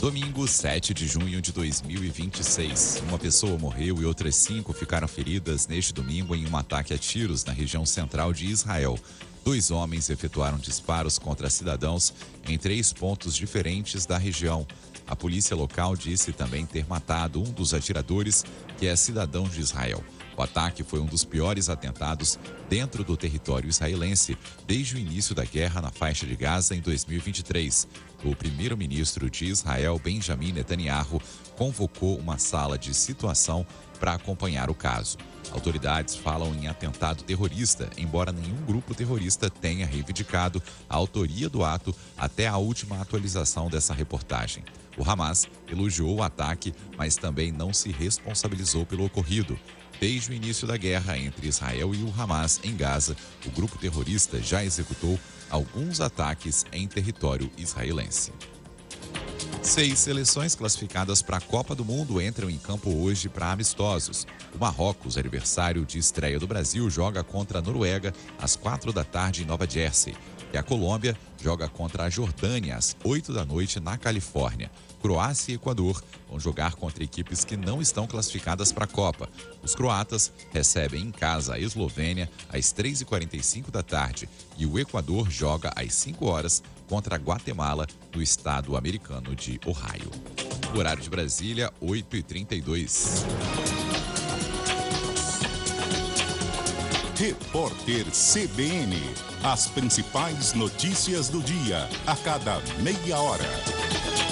Domingo, 7 de junho de 2026. Uma pessoa morreu e outras 5 ficaram feridas neste domingo em um ataque a tiros na região central de Israel. 2 homens efetuaram disparos contra cidadãos em 3 pontos diferentes da região. A polícia local disse também ter matado um dos atiradores, que é cidadão de Israel. O ataque foi um dos piores atentados dentro do território israelense desde o início da guerra na faixa de Gaza em 2023. O primeiro-ministro de Israel, Benjamin Netanyahu, convocou uma sala de situação para acompanhar o caso. Autoridades falam em atentado terrorista, embora nenhum grupo terrorista tenha reivindicado a autoria do ato até a última atualização dessa reportagem. O Hamas elogiou o ataque, mas também não se responsabilizou pelo ocorrido. Desde o início da guerra entre Israel e o Hamas em Gaza, o grupo terrorista já executou alguns ataques em território israelense. 6 seleções classificadas para a Copa do Mundo entram em campo hoje para amistosos. O Marrocos, adversário de estreia do Brasil, joga contra a Noruega às 4 da tarde em Nova Jersey. E a Colômbia joga contra a Jordânia às 8 da noite na Califórnia. Croácia e Equador vão jogar contra equipes que não estão classificadas para a Copa. Os croatas recebem em casa a Eslovênia às 3h45 da tarde e o Equador joga às 5 horas contra a Guatemala no estado americano de Ohio. O horário de Brasília, 8h32. Repórter CBN. As principais notícias do dia, a cada meia hora.